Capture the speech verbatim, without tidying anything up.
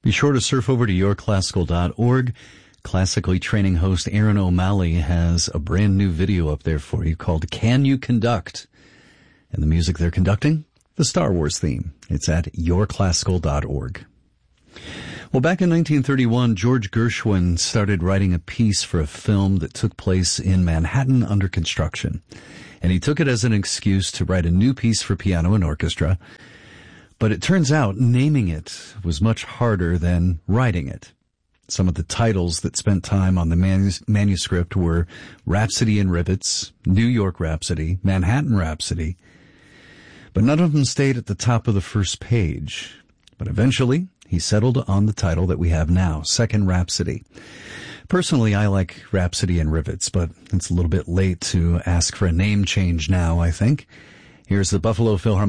Be sure to surf over to your classical dot org. Classically training host Aaron O'Malley has a brand new video up there for you called Can You Conduct? And the music they're conducting? The Star Wars theme. It's at your classical dot org. Well, back in nineteen thirty-one, George Gershwin started writing a piece for a film that took place in Manhattan under construction. And he took it as an excuse to write a new piece for piano and orchestra. But it turns out naming it was much harder than writing it. Some of the titles that spent time on the manus- manuscript were Rhapsody in Rivets, New York Rhapsody, Manhattan Rhapsody. But none of them stayed at the top of the first page. But eventually, he settled on the title that we have now, Second Rhapsody. Personally, I like Rhapsody in Rivets, but it's a little bit late to ask for a name change now, I think. Here's the Buffalo Philharmonic